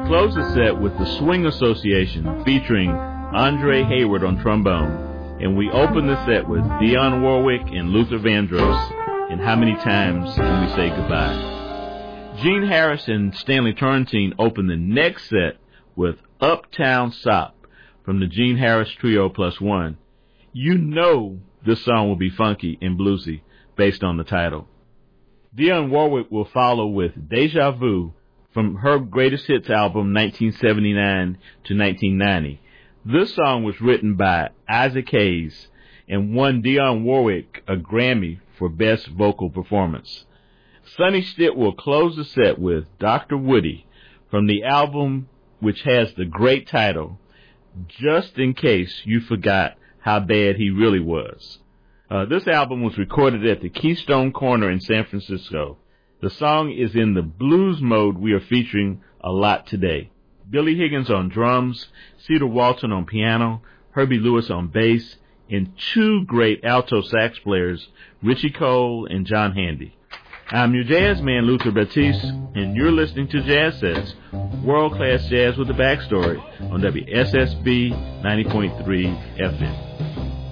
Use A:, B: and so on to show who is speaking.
A: close the set with the Swing Association featuring Andre Hayward on trombone, and we open the set with Dionne Warwick and Luther Vandross in How Many Times Can We Say Goodbye? Gene Harris and Stanley Turrentine open the next set with Uptown Sop from the Gene Harris Trio Plus One. You know this song will be funky and bluesy based on the title. Dionne Warwick will follow with Deja Vu from her greatest hits album 1979 to 1990. This song was written by Isaac Hayes and won Dionne Warwick a Grammy for Best Vocal Performance. Sonny Stitt will close the set with Dr. Woody from the album which has the great title, Just in Case You Forgot How Bad He Really Was. This album was recorded at the Keystone Corner in San Francisco. The song is in the blues mode we are featuring a lot today. Billy Higgins on drums, Cedar Walton on piano, Herbie Lewis on bass, and two great alto sax players, Richie Cole and John Handy. I'm your jazz man, Luther Batiste, and you're listening to Jazz Sets, world-class jazz with a backstory on WSSB 90.3 FM.